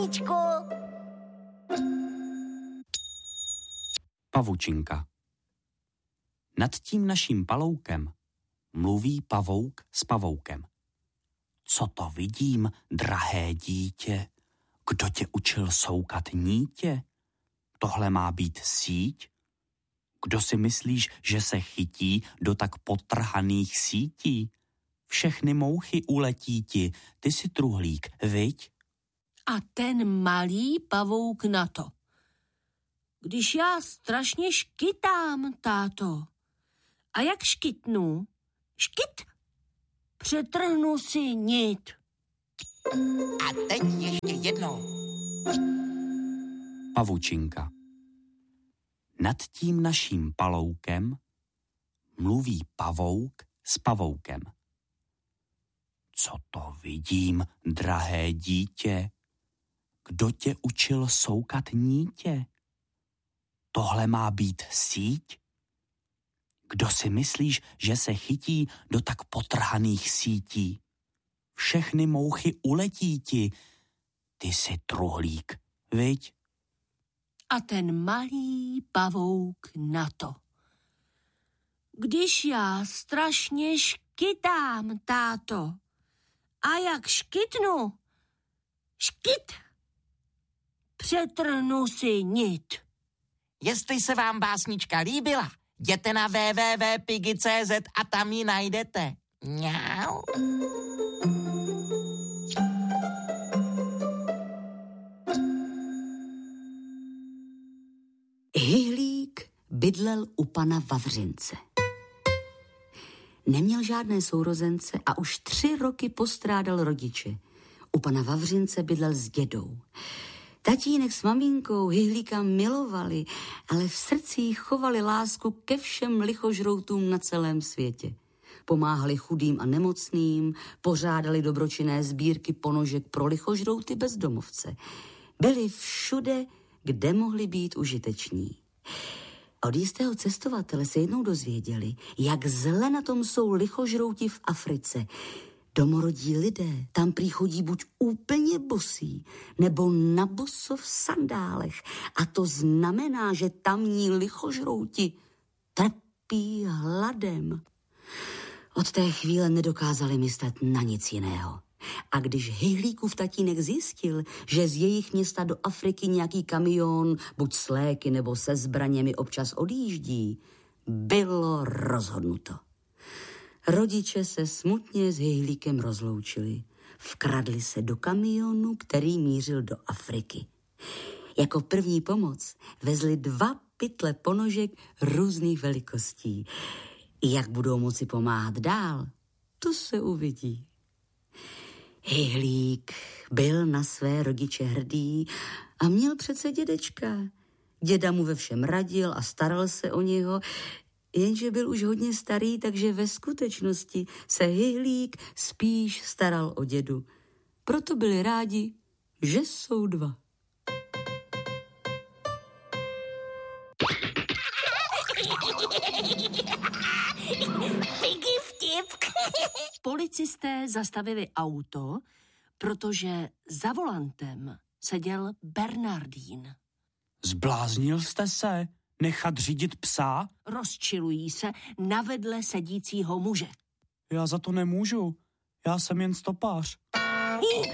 Pavučinka. Nad tím naším paloukem mluví pavouk s pavoukem. Co to vidím, drahé dítě? Kdo tě učil soukat nítě? Tohle má být síť? Kdo si myslíš, že se chytí do tak potrhaných sítí? Všechny mouchy uletí ti, ty jsi truhlík, viď? A ten malý pavouk na to. Když já strašně škytám, táto. A jak škytnu? Škyt! Přetrhnu si nit. A teď ještě jednou. Pavučinka. Nad tím naším paloukem mluví pavouk s pavoukem. Co to vidím, drahé dítě? Kdo tě učil soukat nítě? Tohle má být síť? Kdo si myslíš, že se chytí do tak potrhaných sítí? Všechny mouchy uletí ti, ty jsi truhlík, viď? A ten malý pavouk na to. Když já strašně škytám, táto. A jak škytnu? Škyt! Přetrhnu si nit. Jestli se vám básnička líbila, jděte na www.piggy.cz a tam ji najdete. Mňau. Hyhlík bydlel u pana Vavřince. Neměl žádné sourozence a už 3 roky postrádal rodiče. U pana Vavřince bydlel s dědou. Tatínek s maminkou Hyhlíka milovali, ale v srdcích chovali lásku ke všem lichožroutům na celém světě. Pomáhali chudým a nemocným, pořádali dobročinné sbírky ponožek pro lichožrouty bezdomovce. Byli všude, kde mohli být užiteční. Od jistého cestovatele se jednou dozvěděli, jak zle na tom jsou lichožrouti v Africe. Domorodí lidé tam prý chodí buď úplně bosí, nebo na boso v sandálech. A to znamená, že tamní lichožrouti trpí hladem. Od té chvíle nedokázali myslet na nic jiného. A když Hyhlíkův tatínek zjistil, že z jejich města do Afriky nějaký kamion, buď s léky nebo se zbraněmi občas odjíždí, bylo rozhodnuto. Rodiče se smutně s Hyhlíkem rozloučili. Vkradli se do kamionu, který mířil do Afriky. Jako první pomoc vezli 2 pytle ponožek různých velikostí. Jak budou moci pomáhat dál, to se uvidí. Hyhlík byl na své rodiče hrdý a měl přece dědečka. Děda mu ve všem radil a staral se o něho, jenže byl už hodně starý, takže ve skutečnosti se Hyhlík spíš staral o dědu. Proto byli rádi, že jsou 2. Piggy vtip. Policisté zastavili auto, protože za volantem seděl Bernardín. Zbláznil jste se? Nechat řídit psa? Rozčilují se na vedle sedícího muže. Já za to nemůžu. Já jsem jen stopář.